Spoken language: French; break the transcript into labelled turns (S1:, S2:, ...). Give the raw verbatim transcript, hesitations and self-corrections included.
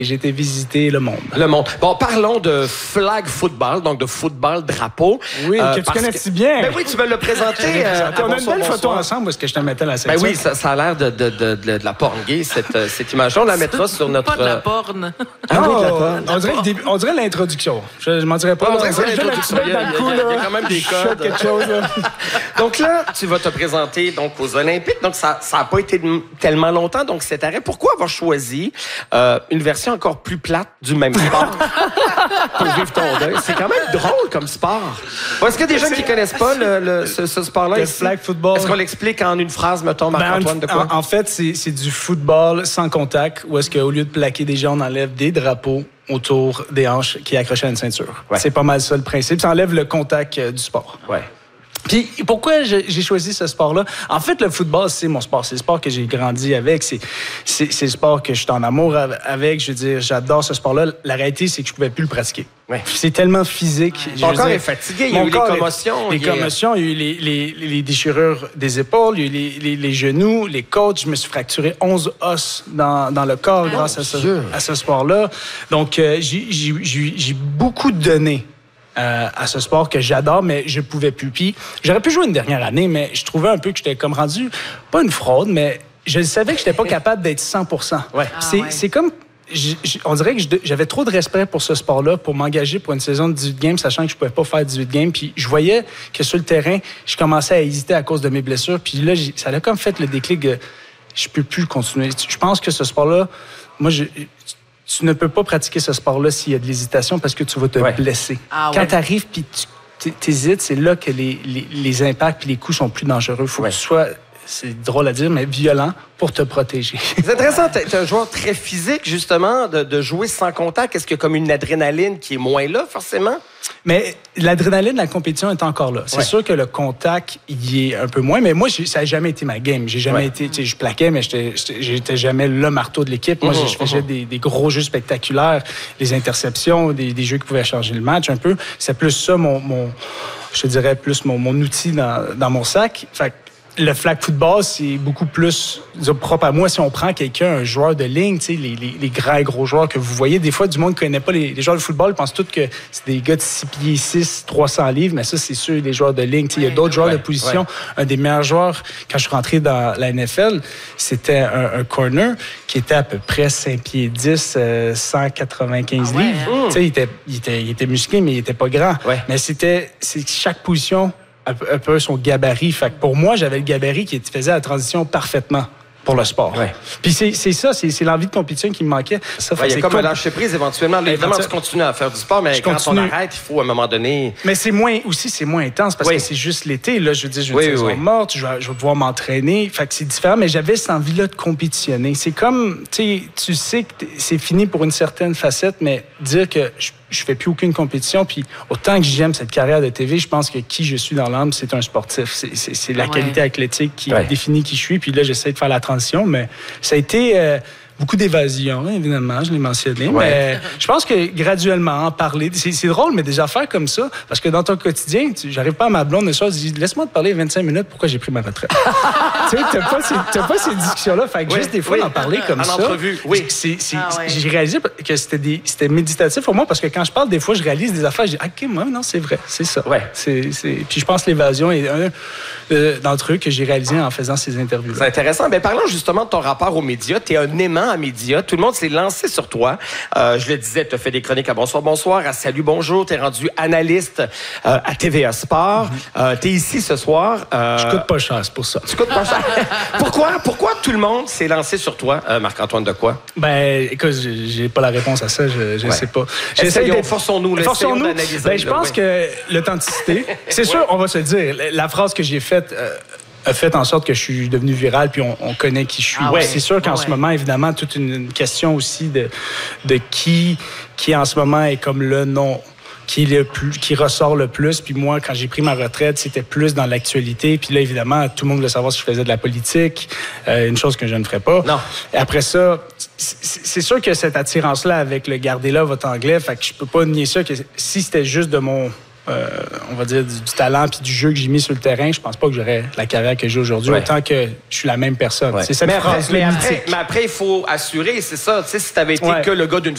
S1: J'ai été visiter le monde.
S2: Le monde. Bon, parlons de flag football, donc de football drapeau.
S1: Oui, euh, que tu connais que... si bien.
S2: Ben oui, tu veux le présenter. euh,
S1: on a une belle photo ensemble parce que je te mettais la section.
S2: Ben oui, ça, ça a l'air de, de, de, de, de la porn gay, cette, cette image-là. On la mettra sur notre...
S3: Pas de la porn.
S1: Ah oui, de la porn. On dirait, début, on dirait l'introduction. Je ne m'en dirais pas.
S2: On
S1: dirait
S2: l'introduction. Il y, a, il, y a, il y a quand même des codes.
S1: Quelque chose, là.
S2: Donc là, tu vas te présenter donc, aux Olympiques. Donc ça n'a pas été tellement longtemps. Donc cet arrêt, pourquoi avoir choisi euh, une version encore plus plate du même sport pour vivre ton deuil? C'est quand même drôle comme sport. Est-ce qu'il y a des gens qui ne connaissent pas le, le, ce, ce sport-là
S1: le
S2: ici?
S1: flag football.
S2: Est-ce qu'on l'explique en une phrase, mettons, Marc-Antoine,
S1: ben,
S2: de quoi?
S1: En, en fait, c'est, c'est du football sans contact, où est-ce qu'au lieu de plaquer des gens, on enlève des drapeaux autour des hanches qui accrochent à une ceinture. Ouais. C'est pas mal ça le principe. Ça enlève le contact euh, du sport.
S2: Ouais.
S1: Puis pourquoi j'ai choisi ce sport-là? En fait, le football, c'est mon sport. C'est le sport que j'ai grandi avec. C'est, c'est, c'est le sport que je suis en amour avec. Je veux dire, j'adore ce sport-là. La réalité, c'est que je pouvais plus le pratiquer. Ouais. C'est tellement physique.
S2: Ouais. Mon corps est fatigué. Il y a eu les commotions.
S1: Les commotions, il y a eu les, les, les déchirures des épaules, il y a eu les, les, les genoux, les côtes. Je me suis fracturé onze os dans, dans le corps oh, grâce à ce, à ce sport-là. Donc, euh, j'ai, j'ai, j'ai, j'ai beaucoup donné. Euh, à ce sport que j'adore, mais je pouvais plus. Puis j'aurais pu jouer une dernière année, mais je trouvais un peu que j'étais comme rendu, pas une fraude, mais je savais que j'étais pas capable d'être cent pour cent. Ouais. Ah, c'est, ouais. c'est comme, j, j, on dirait que j'avais trop de respect pour ce sport-là, pour m'engager pour une saison de dix-huit games, sachant que je pouvais pas faire dix-huit games. Puis je voyais que sur le terrain, je commençais à hésiter à cause de mes blessures. Puis là, ça a comme fait le déclic de, je peux plus continuer. Je pense que ce sport-là, moi, je... Tu ne peux pas pratiquer ce sport-là s'il y a de l'hésitation parce que tu vas te ouais. blesser. Ah, Quand ouais. tu arrives puis tu hésites, c'est là que les, les, les impacts et les coups sont plus dangereux. Il faut ouais. que tu sois, c'est drôle à dire, mais violent pour te protéger.
S2: C'est intéressant. Tu es un joueur très physique, justement, de, de jouer sans contact. Est-ce qu'il y a comme une adrénaline qui est moins là, forcément?
S1: Mais l'adrénaline de la compétition est encore là. C'est ouais. sûr que le contact, il est un peu moins. Mais moi, ça n'a jamais été ma game. J'ai jamais ouais. été... Tu sais, je plaquais, mais j'étais, j'étais jamais le marteau de l'équipe. Moi, mm-hmm. je faisais mm-hmm. des, des gros jeux spectaculaires, les interceptions, des, des jeux qui pouvaient changer le match un peu. C'est plus ça, mon... mon je te dirais, plus mon, mon outil dans, dans mon sac. Fait que le flag football, c'est beaucoup plus disons, propre à moi. Si on prend quelqu'un, un joueur de ligne, tu sais, les, les, les grands et gros joueurs que vous voyez, des fois, du monde ne connaît pas les, les joueurs de football. Ils pensent tous que c'est des gars de six pieds six, trois cents livres, mais ça, c'est sûr, les joueurs de ligne. Tu sais, il y a d'autres joueurs ouais, de position. Ouais. Un des meilleurs joueurs, quand je suis rentré dans la N F L, c'était un, un corner qui était à peu près cinq pieds dix, euh, cent quatre-vingt-quinze ah ouais, livres. Hein? Tu sais, il était, il, était, il était musclé, mais il n'était pas grand. Ouais. Mais c'était c'est chaque position un peu son gabarit. Fait que pour moi, j'avais le gabarit qui faisait la transition parfaitement pour le sport. Ouais. Puis c'est, c'est ça, c'est, c'est l'envie de compétition qui me manquait. Ça,
S2: ouais, il y a comme un lâcher prise éventuellement. Là, évidemment, tu continues à faire du sport, mais je quand continue. On arrête, il faut à un moment donné...
S1: Mais c'est moins aussi, c'est moins intense parce oui. que c'est juste l'été. Là, je veux dire, j'ai une
S2: oui,
S1: saison
S2: oui.
S1: morte, je vais, je vais pouvoir m'entraîner. Fait que c'est différent, mais j'avais cette envie-là de compétitionner. C'est comme, tu sais, tu sais que c'est fini pour une certaine facette, mais dire que je je fais plus aucune compétition. Puis autant que j'aime cette carrière de T V, je pense que qui je suis dans l'âme, c'est un sportif. C'est, c'est, c'est la ouais. qualité athlétique qui ouais. définit qui je suis. Puis là, j'essaie de faire la transition, mais ça a été... Euh, beaucoup d'évasion, évidemment, je l'ai mentionné. Ouais. Mais je pense que graduellement, en parler, c'est, c'est drôle, mais des affaires comme ça, parce que dans ton quotidien, tu, j'arrive pas à ma blonde, le soir, je dis, laisse-moi te parler vingt-cinq minutes, pourquoi j'ai pris ma retraite. Tu sais, t'as pas, ces, t'as pas ces discussions-là. Fait que oui, juste des fois, oui. d'en parler comme en ça.
S2: Entrevue, oui.
S1: C'est, c'est, ah, ouais. J'ai réalisé que c'était, des, c'était méditatif pour moi, parce que quand je parle, des fois, je réalise des affaires, je dis, OK, moi, non, c'est vrai, c'est ça. Ouais. C'est, c'est... Puis je pense que l'évasion est un euh, d'entre eux que j'ai réalisé en faisant ces interviews-là.
S2: C'est intéressant. Bien, parlons justement de ton rapport aux médias. T'es un aimant à médias. Tout le monde s'est lancé sur toi. Euh, je le disais, tu as fait des chroniques à Bonsoir, Bonsoir, à Salut, Bonjour. Tu es rendu analyste euh, à T V A Sport. Mm-hmm. Euh, tu es ici ce soir. Euh...
S1: Je coûte pas cher, c'est pour ça.
S2: Tu coûtes pas cher. Pourquoi, pourquoi tout le monde s'est lancé sur toi, euh, Marc-Antoine Dequoy?
S1: Ben, écoute, j'ai, j'ai pas la réponse à ça. Je, je ouais. sais pas.
S2: Essayons, forçons-nous. Là,
S1: forçons-nous. Ben, je pense ouais. que l'authenticité, c'est sûr, ouais. on va se le dire. La phrase que j'ai faite... Euh, a fait en sorte que je suis devenu viral, puis on, on connaît qui je suis. Ah ouais. C'est sûr qu'en ah ouais. ce moment, évidemment, toute une, une question aussi de, de qui, qui en ce moment est comme le nom, qui, le plus, qui ressort le plus. Puis moi, quand j'ai pris ma retraite, c'était plus dans l'actualité. Puis là, évidemment, tout le monde voulait savoir si je faisais de la politique, euh, une chose que je ne ferais pas.
S2: Non.
S1: Et après ça, c'est, c'est sûr que cette attirance-là avec le « gardez-là votre anglais », fait que je peux pas nier ça, que si c'était juste de mon... Euh, on va dire, du, du talent puis du jeu que j'ai mis sur le terrain, je pense pas que j'aurais la carrière que j'ai aujourd'hui, ouais. autant que je suis la même personne. Ouais. C'est cette
S2: mais
S1: phrase
S2: après, mais, après, mais après, il faut assurer, c'est ça. Tu sais, si tu avais été ouais. que le gars d'une